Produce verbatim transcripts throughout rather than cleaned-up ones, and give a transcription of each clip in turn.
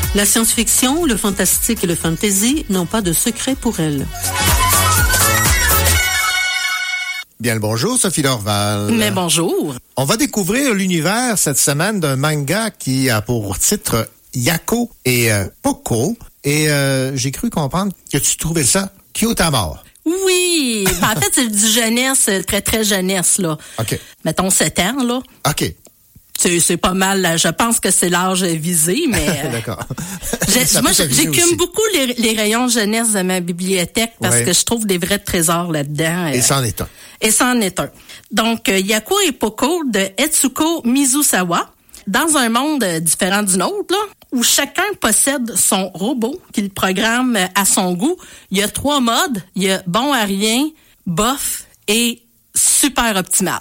La science-fiction, le fantastique et le fantasy n'ont pas de secret pour elle. Bien le bonjour, Sophie Dorval. Mais bonjour. On va découvrir l'univers cette semaine d'un manga qui a pour titre Yako et euh, Poko. Et euh, j'ai cru comprendre que tu trouvais ça cute à mort. Oui, ben, en fait, c'est du jeunesse, très, très jeunesse, là. OK. Mettons sept ans, là. OK. C'est, c'est pas mal, là. Je pense que c'est l'âge visé, mais... D'accord. Je, moi, j'écume beaucoup les, les rayons jeunesse de ma bibliothèque parce ouais. que je trouve des vrais trésors là-dedans. Et c'en est un. Et c'en est un. Donc, euh, Yako et Poko de Etsuko Mizusawa, dans un monde différent du nôtre, là, où chacun possède son robot qu'il programme à son goût. Il y a trois modes. Il y a bon à rien, bof et super optimal.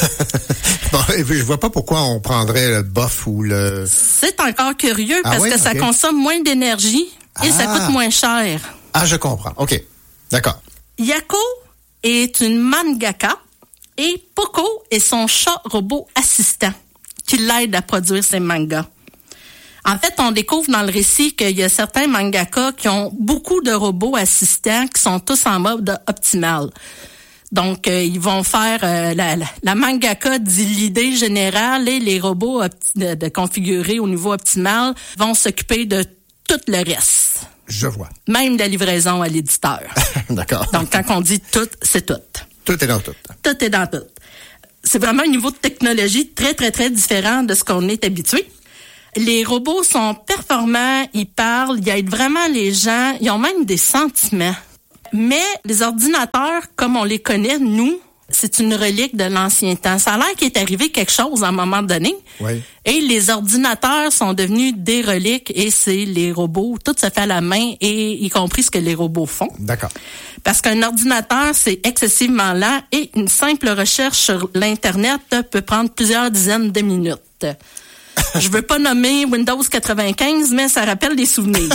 Bon, je vois pas pourquoi on prendrait le bof ou le... C'est encore curieux ah parce oui? que ça okay. consomme moins d'énergie et ah. ça coûte moins cher. Ah, je comprends. OK. D'accord. Yako est une mangaka et Poko est son chat robot assistant qui l'aide à produire ses mangas. En fait, on découvre dans le récit qu'il y a certains mangakas qui ont beaucoup de robots assistants qui sont tous en mode optimal. Donc, euh, ils vont faire euh, la, la, la mangaka dit l'idée générale et les robots opti- de, de configurer au niveau optimal vont s'occuper de tout le reste. Je vois. Même la livraison à l'éditeur. D'accord. Donc, quand on dit tout, c'est tout. Tout est dans tout. Tout est dans tout. C'est vraiment un niveau de technologie très, très, très différent de ce qu'on est habitué. Les robots sont performants, ils parlent, ils aident vraiment les gens, ils ont même des sentiments. Mais les ordinateurs, comme on les connaît, nous, c'est une relique de l'ancien temps. Ça a l'air qu'il est arrivé quelque chose à un moment donné. Oui. Et les ordinateurs sont devenus des reliques et c'est les robots. Tout se fait à la main, et y compris ce que les robots font. D'accord. Parce qu'un ordinateur, c'est excessivement lent et une simple recherche sur l'Internet peut prendre plusieurs dizaines de minutes. Je veux pas nommer Windows quatre-vingt-quinze, mais ça rappelle des souvenirs.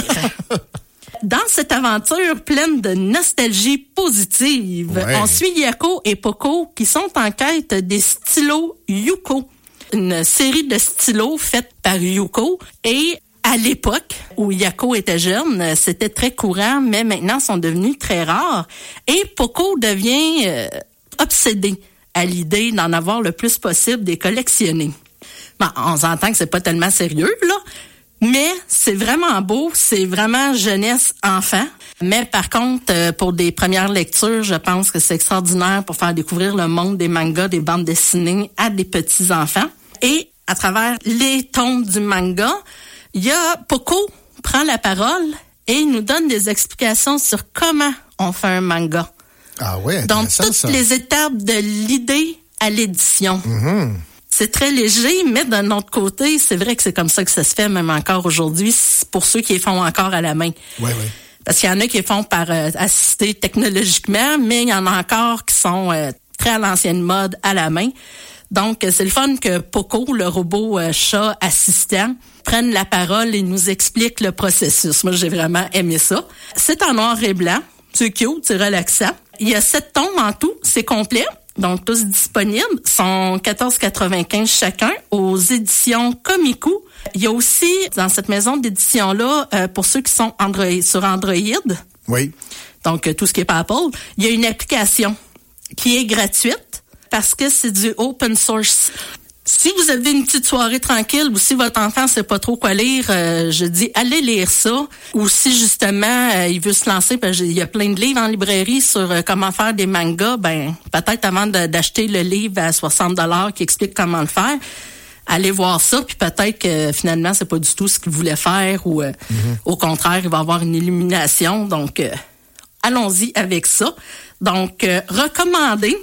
Dans cette aventure pleine de nostalgie positive, ouais. on suit Yako et Poko qui sont en quête des stylos Yuko, une série de stylos faite par Yuko. Et à l'époque où Yako était jeune, c'était très courant, mais maintenant sont devenus très rares. Et Poko devient euh, obsédé à l'idée d'en avoir le plus possible, des collectionner. Bon, on s'entend que c'est pas tellement sérieux, là. Mais c'est vraiment beau, c'est vraiment jeunesse-enfant. Mais par contre, euh, pour des premières lectures, je pense que c'est extraordinaire pour faire découvrir le monde des mangas, des bandes dessinées à des petits-enfants. Et à travers les tomes du manga, il y a Poko prend la parole et nous donne des explications sur comment on fait un manga. Ah ouais, donc toutes ça. les étapes de l'idée à l'édition. Mm-hmm. C'est très léger, mais d'un autre côté, c'est vrai que c'est comme ça que ça se fait même encore aujourd'hui, pour ceux qui les font encore à la main. Oui, oui. Parce qu'il y en a qui les font par euh, assister technologiquement, mais il y en a encore qui sont euh, très à l'ancienne mode à la main. Donc, c'est le fun que Poko, le robot euh, chat assistant, prenne la parole et nous explique le processus. Moi, j'ai vraiment aimé ça. C'est en noir et blanc. C'est cute, c'est relaxant. Il y a sept tomes en tout, c'est complet. Donc, tous disponibles, sont quatorze quatre-vingt-quinze chacun aux éditions Komiku. Il y a aussi, dans cette maison d'édition-là, euh, pour ceux qui sont Android, sur Android, oui. donc euh, tout ce qui est pas Apple, il y a une application qui est gratuite parce que c'est du open source. Si vous avez une petite soirée tranquille ou si votre enfant sait pas trop quoi lire, euh, je dis allez lire ça. Ou si justement euh, il veut se lancer, parce qu'il y a plein de livres en librairie sur euh, comment faire des mangas, ben peut-être avant de, d'acheter le livre à soixante dollars qui explique comment le faire, allez voir ça, puis peut-être que finalement c'est pas du tout ce qu'il voulait faire ou euh, mm-hmm. au contraire il va avoir une illumination. Donc euh, allons-y avec ça. Donc euh, recommandé,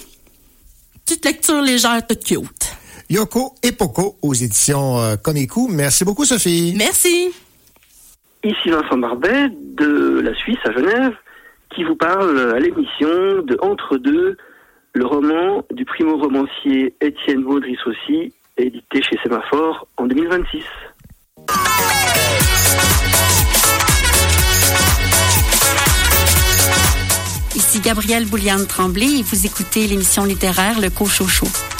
petite lecture légère, toute cute. Yako et Poko aux éditions euh, Komiku. Merci beaucoup, Sophie. Merci. Ici Vincent Barbet de la Suisse à Genève qui vous parle à l'émission de Entre deux, le roman du primo-romancier Étienne Baudry-Saucy, édité chez Sémaphore en deux mille vingt-six. Ici Gabrielle Bouliane-Tremblay et vous écoutez l'émission littéraire Le Cochocho.